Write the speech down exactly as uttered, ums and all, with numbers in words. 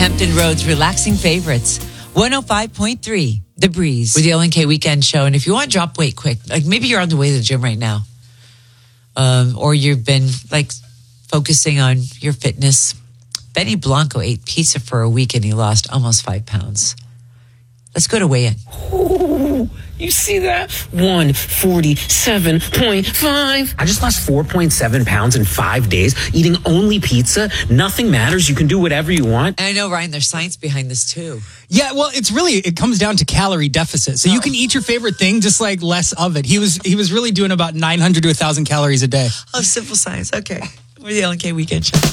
Hampton Road's relaxing favorites. one oh five point three, The Breeze. With the L N K Weekend Show. And if you want to drop weight quick, like maybe you're on the way to the gym right now, um, or you've been like focusing on your fitness. Benny Blanco ate pizza for a week and he lost almost five pounds. Let's go to weigh-in. Ooh, you see that? one forty-seven point five. I just lost four point seven pounds in five days eating only pizza. Nothing matters. You can do whatever you want. And I know, Ryan, there's science behind this too. Yeah, well, it's really, it comes down to calorie deficit. So you can eat your favorite thing, just like less of it. He was he was really doing about nine hundred to one thousand calories a day. Oh, simple science. Okay. We're the L N K Weekend Show.